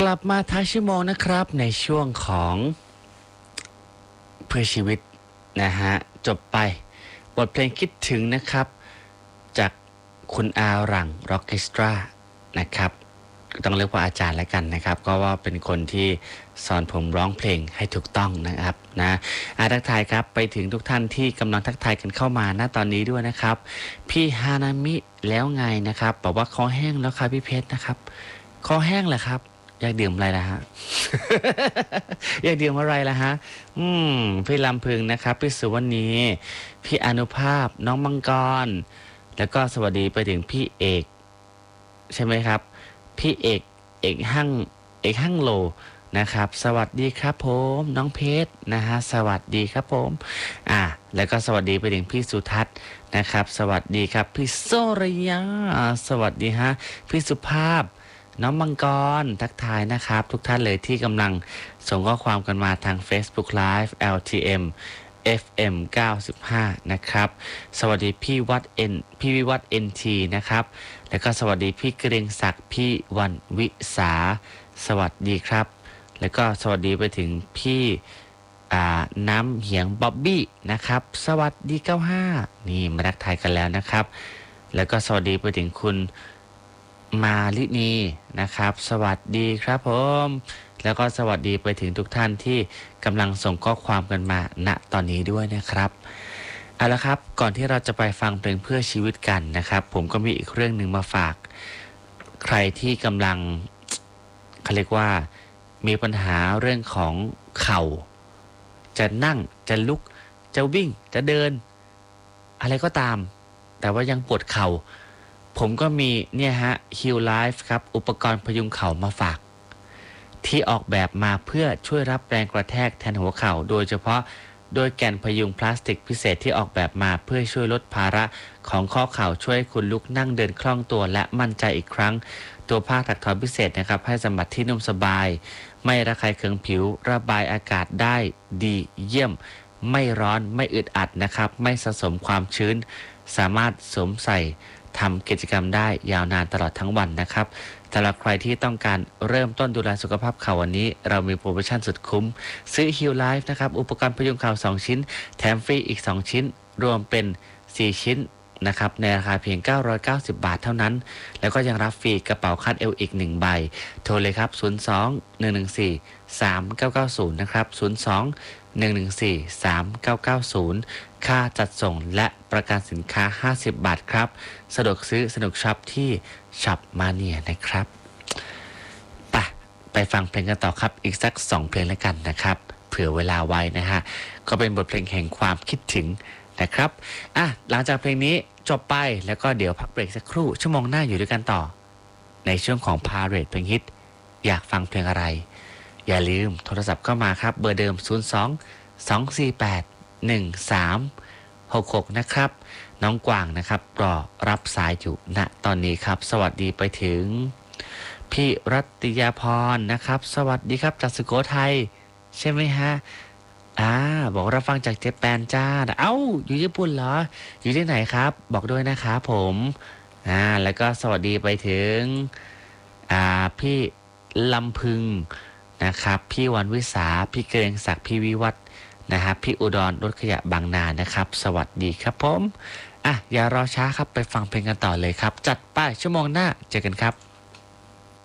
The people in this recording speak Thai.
กลับมาท้ายชั่วโมงนะครับในช่วงของเพื่อชีวิตนะฮะจบไปบทเพลงคิดถึงนะครับจากคุณอาหลังร็อกเคสตรานะครับต้องเรียกว่าอาจารย์แล้วกันนะครับก็ว่าเป็นคนที่สอนผมร้องเพลงให้ถูกต้องนะครับนะทักทายครับไปถึงทุกท่านที่กำลังทักทายกันเข้ามาณตอนนี้ด้วยนะครับพี่ฮานามิแล้วไงนะครับบอกว่าคอแห้งแล้วครับพี่เพชรนะครับคอแห้งแหละครับอยากดื่มอะไรล่ะฮะ อยากดื่มอะไรล่ะฮะพี่ลำพึงนะครับพี่สุวรรณีพี่อนุภาพน้องมังกรแล้วก็สวัสดีไปถึงพี่เอกใช่ไหมครับพี่เอกห้างโลนะครับสวัสดีครับผมน้องเพชรนะฮะสวัสดีครับผมแล้วก็สวัสดีไปถึงพี่สุทัศน์นะครับสวัสดีครับพี่โซริยาสวัสดีฮะพี่สุภาพน้องมังกรทักทายนะครับทุกท่านเลยที่กำลังส่งข้อความกันมาทาง Facebook Live LTM FM 95นะครับสวัสดีพี่วิวัฒน์ NT นะครับแล้วก็สวัสดีพี่เกรียงศักดิ์พี่วันวิสาสวัสดีครับแล้วก็สวัสดีไปถึงพี่น้ำเหียงบ๊อบบี้นะครับสวัสดี95นี่มาทักทายกันแล้วนะครับแล้วก็สวัสดีไปถึงคุณมาลินีนะครับสวัสดีครับผมแล้วก็สวัสดีไปถึงทุกท่านที่กำลังส่งข้อความกันมาณตอนนี้ด้วยนะครับเอาละครับก่อนที่เราจะไปฟังเพลงเพื่อชีวิตกันนะครับผมก็มีอีกเรื่องหนึ่งมาฝากใครที่กำลังเขาเรียกว่ามีปัญหาเรื่องของเข่าจะนั่งจะลุกจะวิ่งจะเดินอะไรก็ตามแต่ว่ายังปวดเข่าผมก็มีเนี่ยฮะ Heal Life ครับอุปกรณ์พยุงเข่ามาฝากที่ออกแบบมาเพื่อช่วยรับแรงกระแทกแทนหัวเข่าโดยเฉพาะโดยแก่นพยุงพลาสติกพิเศษที่ออกแบบมาเพื่อช่วยลดภาระของข้อเข่าช่วยให้คุณลุกนั่งเดินคล่องตัวและมั่นใจอีกครั้งตัวผ้าถักทอพิเศษนะครับให้สัมผัสที่นุ่มสบายไม่ระคายเคืองผิวระบายอากาศได้ดีเยี่ยมไม่ร้อนไม่อึดอัดนะครับไม่สะสมความชื้นสามารถสวมใส่ทำกิจกรรมได้ยาวนานตลอดทั้งวันนะครับสำหรับใครที่ต้องการเริ่มต้นดูแลสุขภาพเข่าวันนี้เรามีโปรโมชั่นสุดคุ้มซื้อ Heal Life นะครับอุปกรณ์พยุงเข่า2ชิ้นแถมฟรีอีก2ชิ้นรวมเป็น4ชิ้นนะครับในราคาเพียง990 บาทเท่านั้นแล้วก็ยังรับฟรีกระเป๋าคาดเอวอีก1ใบโทรเลยครับ02-114-3990นะครับ02-114-3990ค่าจัดส่งและประกันสินค้า50 บาทครับสะดวกซื้อสนุกช็อปที่ช็อปมาเนียนะครับไปฟังเพลงกันต่อครับอีกสัก2เพลงแล้วกันนะครับเผื่อเวลาไว้นะฮะก็เป็นบทเพลงแห่งความคิดถึงนะครับหลังจากเพลงนี้จบไปแล้วก็เดี๋ยวพักเบรกสักครู่ชั่วโมงหน้าอยู่ด้วยกันต่อในช่วงของพาเรทเพลงฮิตอยากฟังเพลงอะไรอย่าลืมโทรศัพท์เข้ามาครับเบอร์เดิม02-248-1366นะครับน้องกวางนะครับรอรับสายอยู่ณตอนนี้ครับสวัสดีไปถึงพี่รัตยาพรนะครับสวัสดีครับจากสุโขทัยใช่ไหมฮะบอกรับฟังจากเจแปนจ้าอยู่ญี่ปุ่นเหรออยู่ที่ไหนครับบอกด้วยนะครับผมแล้วก็สวัสดีไปถึงพี่ลำพึงนะครับพี่วันวิสาพี่เกรียงศักดิ์พี่วิวัฒน์นะครับพี่อุดรรถขยะบางนานะครับสวัสดีครับผมอย่ารอช้าครับไปฟังเพลงกันต่อเลยครับจัดไปชั่วโมงหน้าเจอกันครับ